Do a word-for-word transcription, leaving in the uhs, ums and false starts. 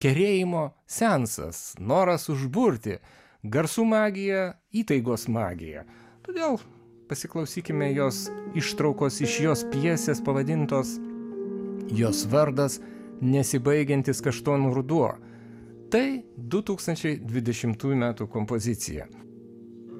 kerėjimo seansas, noras užburti, garsų magija, įtaigos magija. Todėl pasiklausykime jos ištraukos iš jos pjesės pavadintos Jos vardas nesibaigiantis kaštonų ruduo. Tai du tūkstančiai dvidešimtųjų metų kompozicija.